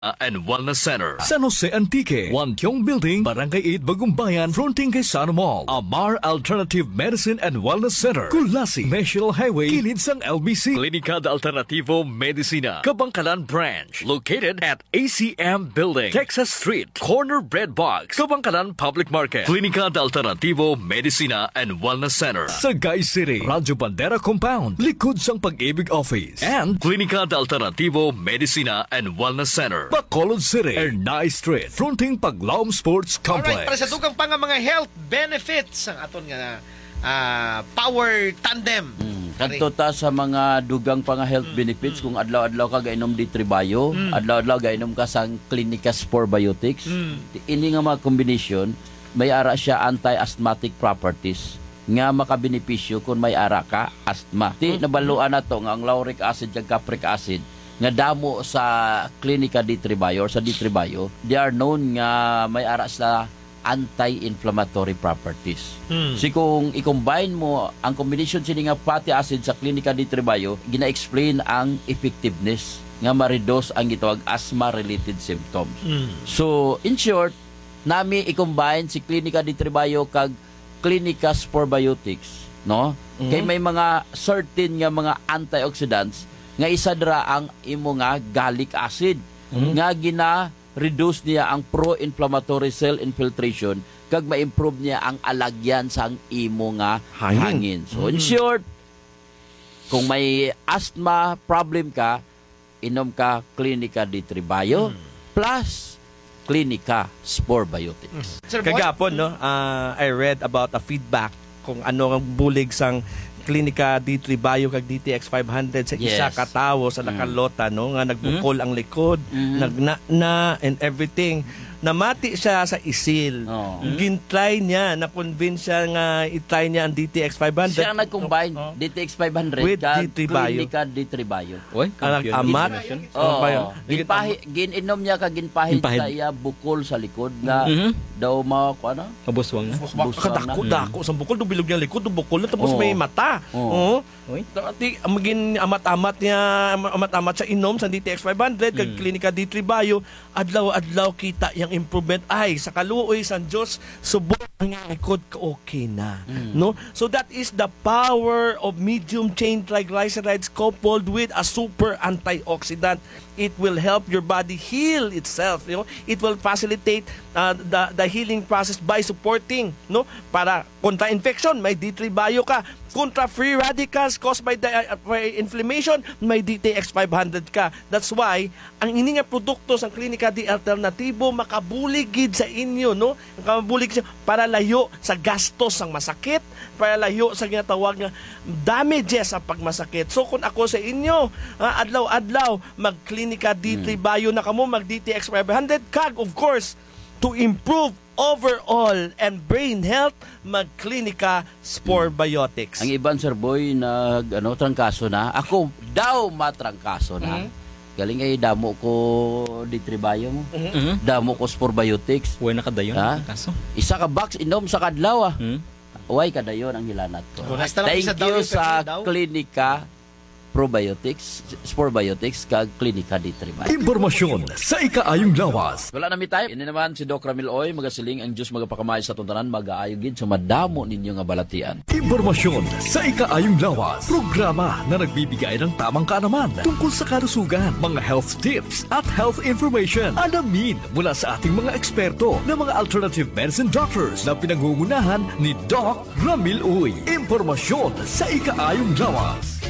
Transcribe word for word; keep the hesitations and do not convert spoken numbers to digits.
and Wellness Center. San Jose Antique, One Tiong Building, Barangay eight, Bagumbayan, fronting kay Sano Mall. Amar Alternative Medicine and Wellness Center. Kulasi, National Highway, kilid sang L B C. Klinika de Alternativo Medicina, Kabangkalan Branch. Located at A C M Building, Texas Street, Corner Bread Box, Kabangkalan Public Market. Klinika de Alternativo Medicina and Wellness Center. Sagay City, Radyo Bandera Compound, likod sang Pag-ibig Office. And Klinika de Alternativo Medicina and Wellness Center. Bacolod City, Ernay Street, fronting Paglaom Sports Complex. Alright, para sa dugang pa nga mga health benefits ang aton nga uh, Power Tandem. Mm. Kadto ta sa mga dugang pa nga health mm. benefits mm. kung adlaw-adlaw ka gainom di Tribayo, mm. adlaw-adlaw gainom ka sang Clinica Spore Biotics. Mm. Ini nga mga combination may ara siya anti-asthmatic properties nga makabenepisyo kung may ara ka asthma. Ti mm. nabaluan nato nga ang lauric acid ug capric acid nga damo sa Klinika di Tribayo or sa di Tribayo, they are known nga may ara sa anti-inflammatory properties. Hmm. Si kung i-combine mo ang combination sini nga fatty acid sa Klinika di Tribayo, gina-explain ang effectiveness nga ma-reduce ang gitawag asthma-related symptoms. Hmm. So, in short, nami i-combine si Klinika di Tribayo kag Klinika Spore Biotics, no? Hmm. Kay may mga certain nga mga antioxidants nga isa dra ang imo nga gallic acid mm-hmm. nga gina-reduce niya ang pro-inflammatory cell infiltration kag ma-improve niya ang alagyan sang imo nga hangin. hangin. So mm-hmm. in short, kung may asthma problem ka, inom ka Klinika di Tribayo mm-hmm. plus Klinika Spore Biotics. Mm-hmm. Kagapon, no, uh, I read about a feedback kung ano ang bulig sang Klinika di Tribayo kag D T X five hundred sa yes. isa ka tawo sa nakalota, no, nga nagbukol mm-hmm. ang likod, mm-hmm. nagna na and everything. Namati siya sa isil. Oh. Gintry niya, na-convince siya nga i-try niya ang D T X five hundred. Siya ang nag-combine oh. D T X five hundred with D Tribayo. Klinika di Tribayo. Oy, ang amat. Oh, oh. Ginpahi, gininom niya kag ginpahid sa iya bukol sa likod na mm-hmm. daw ma ano? Mabuswang na. Kadako dako sa bukol do bilog niya likod do bukol na tapos oh. may mata. Oo. Oh. Oy. Dati magin amat-amat niya, amat-amat sa inom sa D T X five hundred kag mm. Klinika di Tribayo, adlaw-adlaw kita yang improvement ay sa kaluoy san Dios subok ang likod ka okay na mm. no. So that is the power of medium chain triglycerides coupled with a super antioxidant. It will help your body heal itself, you know. It will facilitate uh, the the healing process by supporting, no, para kontra infection may D Tribayo ka, kontra free radicals caused by the uh, by inflammation may D T X five hundred ka. That's why ang ini nga produkto sa Klinika di Alternativo makabuligid sa inyo, no, makabulig siya para layo sa gastos sang masakit, para layo sa ginatawag nga damages sa pagmasakit. So kung ako sa inyo, uh, adlaw-adlaw mag Klinika di Tribayo na kamo, mag D T X five hundred kag of course to improve overall and brain health, mag Klinika Spore Biotics. Ang iban sir boy nag ano trangkaso na, ako daw matrangkaso na. Mm-hmm. Galing ay damo ko di Tribayo mo. Mm-hmm. Damo ko Spore Biotics. Uy nakadayon ang kaso. Isa ka box inom sa kadlaw ah. Mm-hmm. Uy kadayon ang hilanat ko. Thank you sa Klinika Probiotics, Spore Biotics, kag Klinika di Tribayo. Impormasyon sa ikaayong lawas. Wala na mi tayo. Ini naman si Doc Ramil Oy, magasiling ang Diyos magapakamay sa tuntanan, mag-aayogin sa madamo ninyo nga balatian. Impormasyon sa ikaayong lawas. Programa na nagbibigay ng tamang kaalaman tungkol sa kalusugan, mga health tips at health information. Alamin mula sa ating mga eksperto na mga alternative medicine doctors na pinangungunahan ni Doc Ramil Oy. Impormasyon sa ikaayong lawas.